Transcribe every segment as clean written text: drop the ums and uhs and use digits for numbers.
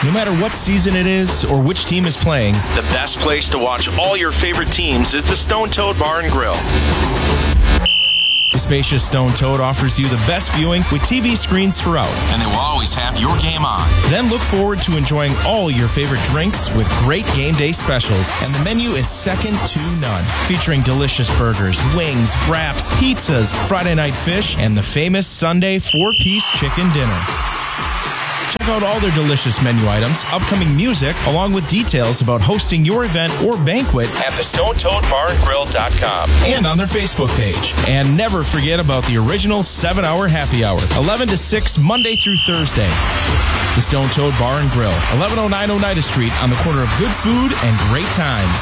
No matter what season it is or which team is playing, the best place to watch all your favorite teams is the Stone Toad Bar and Grill. The spacious Stone Toad offers you the best viewing with TV screens throughout. And they will always have your game on. Then look forward to enjoying all your favorite drinks with great game day specials. And the menu is second to none. Featuring delicious burgers, wings, wraps, pizzas, Friday night fish, and the famous Sunday 4-piece chicken dinner. Check out all their delicious menu items, upcoming music, along with details about hosting your event or banquet at thestonetoadbarandgrill.com and on their Facebook page. And never forget about the original 7-hour happy hour, 11 to 6, Monday through Thursday. The Stone Toad Bar and Grill, 1109 Oneida Street, on the corner of good food and great times.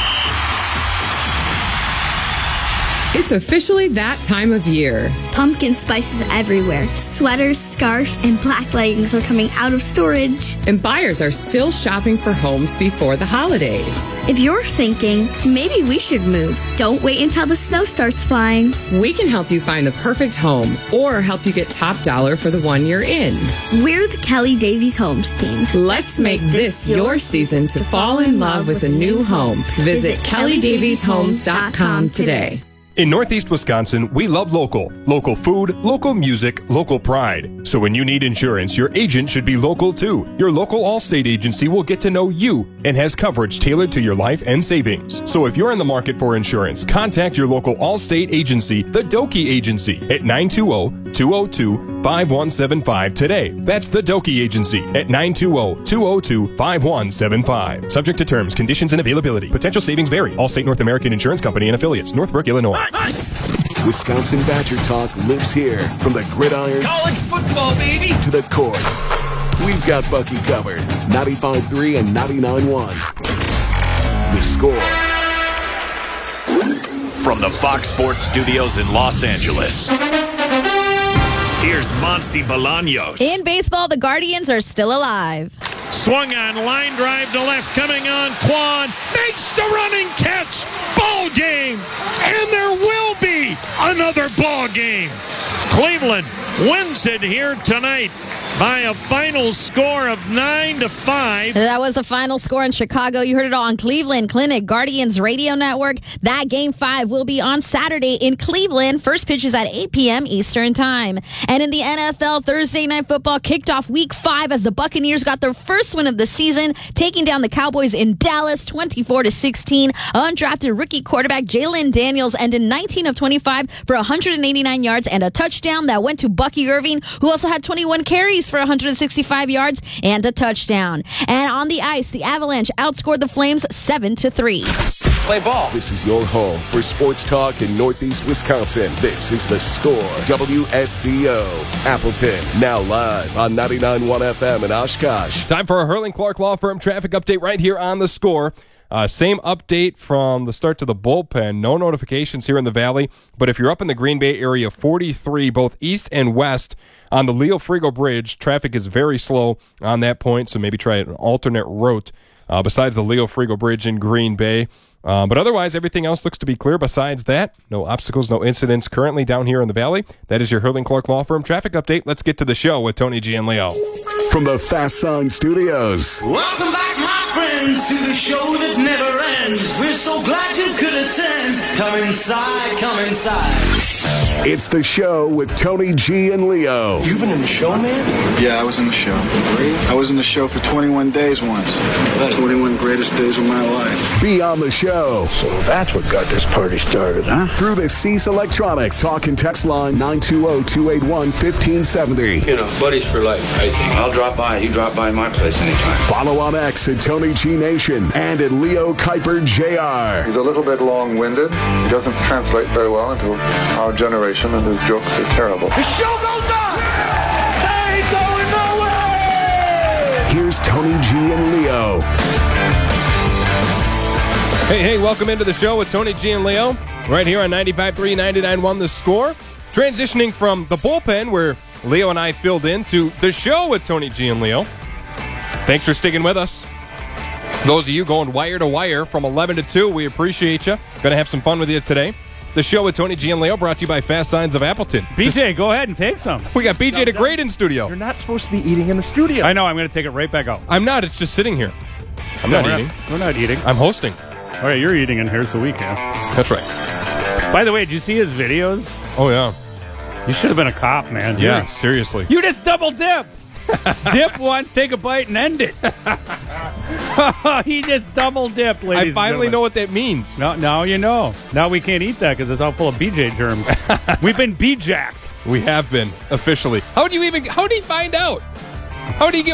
It's officially that time of year. Pumpkin spices everywhere. Sweaters, scarves, and black leggings are coming out of storage. And buyers are still shopping for homes before the holidays. If you're thinking, maybe we should move, don't wait until the snow starts flying. We can help you find the perfect home or help you get top dollar for the one you're in. We're the Kelly Davies Homes team. Let's make this your season to fall in love with a new home. Visit KellyDaviesHomes.com today. In Northeast Wisconsin, we love local. Local food, local music, local pride. So when you need insurance, your agent should be local too. Your local Allstate agency will get to know you and has coverage tailored to your life and savings. So if you're in the market for insurance, contact your local Allstate agency, the Doki Agency, at 920-202-5175 today. That's the Doki Agency at 920-202-5175. Subject to terms, conditions, and availability. Potential savings vary. Allstate North American Insurance Company and Affiliates, Northbrook, Illinois. Wisconsin Badger Talk lives here. From the gridiron, college football, baby, to the court. We've got Bucky covered. 95.3 and 99.1. The Score. From the Fox Sports Studios in Los Angeles, here's Monsi Bolaños. In baseball, the Guardians are still alive. Swung on, line drive to left, coming on, Quan makes the running catch. Ball game, and there will be another ball game. Cleveland wins it here tonight by a final score of 9-5. That was the final score in Chicago. You heard it all on Cleveland Clinic Guardians Radio Network. That Game 5 will be on Saturday in Cleveland. First pitch is at 8 p.m. Eastern Time. And in the NFL, Thursday Night Football kicked off Week 5 as the Buccaneers got their first win of the season, taking down the Cowboys in Dallas 24-16. Undrafted rookie quarterback Jalen Daniels ended 19 of 25 for 189 yards and a touchdown that went to Bucky Irving, who also had 21 carries for 165 yards and a touchdown. And on the ice, the Avalanche outscored the Flames 7-3. Play ball. This is your home for sports talk in Northeast Wisconsin. This is The Score. WSCO. Appleton. Now live on 99.1 FM in Oshkosh. Time for a Hurling Clark Law Firm traffic update right here on The Score. Same update from the start to the bullpen. No notifications here in the Valley, but if you're up in the Green Bay area, 43, both east and west on the Leo Frigo Bridge, traffic is very slow on that point, so maybe try an alternate route besides the Leo Frigo Bridge in Green Bay. But otherwise, everything else looks to be clear. Besides that, no obstacles, no incidents currently down here in the Valley. That is your Hurling Clark Law Firm traffic update. Let's get to the show with Tony G and Leo. From the Fast Sign Studios. Welcome back, my friends, to the show that never ends. We're so glad you could attend. Come inside, come inside. It's the show with Tony G and Leo. You've been in the show, man? Yeah, I was in the show. I was in the show for 21 days once. 21 greatest days of my life. Be on the show. So that's what got this party started, huh? Through the Cease Electronics talk and text line 920-281-1570. You know, buddies for life, I think. I'll drop by. You drop by my place anytime. Follow on X at Tony G Nation and at Leo Kuiper Jr. He's a little bit long-winded. He doesn't translate very well into our generation, and his jokes are terrible. The show goes on! They ain't going nowhere! Here's Tony G and Leo. Hey, welcome into the show with Tony G and Leo, right here on 95.3, 99.1 The Score. Transitioning from the bullpen, where Leo and I filled in, to the show with Tony G and Leo. Thanks for sticking with us. Those of you going wire to wire from 11 to 2, we appreciate you. Going to have some fun with you today. The show with Tony G and Leo brought to you by Fast Signs of Appleton. BJ, go ahead and take some. We got BJ the Great in studio. You're not supposed to be eating in the studio. I know. I'm going to take it right back out. I'm not. It's just sitting here. I'm not eating. We're not eating. I'm hosting. All right, you're eating, and here's the weekend. That's right. By the way, did you see his videos? Oh, yeah. You should have been a cop, man. Yeah, seriously. You just double dipped. Dip once, take a bite, and end it. He just double dipped, ladies. I finally know what that means. Now you know. Now we can't eat that because it's all full of BJ germs. We've been B-jacked. We have been, officially. How do you find out? How do you get